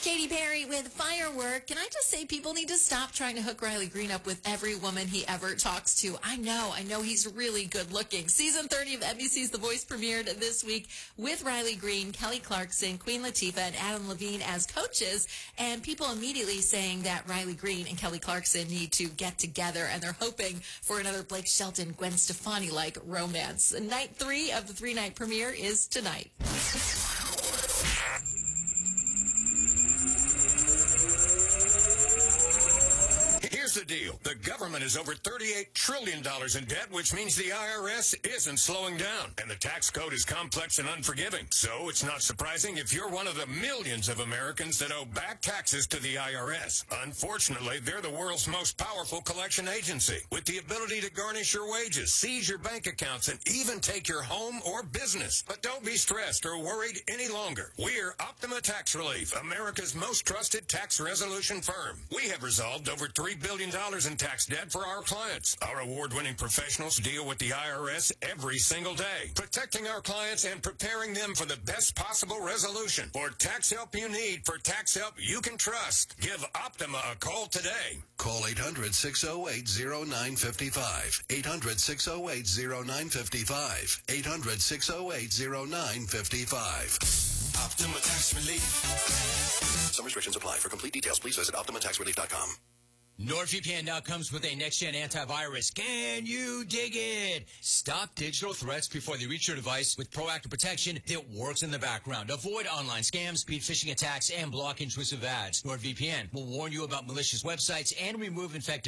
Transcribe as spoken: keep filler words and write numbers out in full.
Katy Perry with Firework. Can I just say people need to stop trying to hook Riley Green up with every woman he ever talks to. I know, I know he's really good looking. Season thirty of N B C's The Voice premiered this week with Riley Green, Kelly Clarkson, Queen Latifah, and Adam Levine as coaches. And people immediately saying that Riley Green and Kelly Clarkson need to get together, and they're hoping for another Blake Shelton, Gwen Stefani-like romance. Night three of the three-night premiere is tonight. Here's the deal. The government is over thirty-eight trillion dollars in debt, which means the I R S isn't slowing down. And the tax code is complex and unforgiving. So it's not surprising if you're one of the millions of Americans that owe back taxes to the I R S. Unfortunately, they're the world's most powerful collection agency, with the ability to garnish your wages, seize your bank accounts, and even take your home or business. But don't be stressed or worried any longer. We're Optima Tax Relief, America's most trusted tax resolution firm. We have resolved over three billion dollars in tax debt for our clients. Our award-winning professionals deal with the I R S every single day, protecting our clients and preparing them for the best possible resolution. For tax help you need, for tax help you can trust, give Optima a call today. Call eight hundred, six oh eight, oh nine five five. eight hundred, six oh eight, oh nine five five. eight hundred, six oh eight, oh nine five five. Optima Tax Relief. Some restrictions apply. For complete details, please visit optima tax relief dot com. NordVPN now comes with a next-gen antivirus. Can you dig it? Stop digital threats before they reach your device with proactive protection that works in the background. Avoid online scams, speed phishing attacks, and block intrusive ads. NordVPN will warn you about malicious websites and remove infected